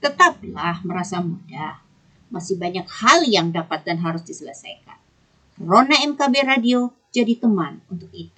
Tetaplah merasa mudah. Masih banyak hal yang dapat dan harus diselesaikan. Rona MKB Radio jadi teman untuk itu.